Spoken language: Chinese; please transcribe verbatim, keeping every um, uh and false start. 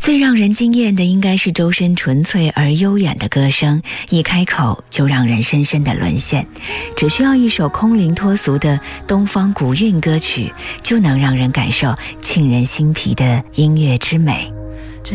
最让人惊艳的应该是周深纯粹而悠远的歌声，一开口就让人深深的沦陷。只需要一首空灵脱俗的东方古韵歌曲，就能让人感受沁人心脾的音乐之美。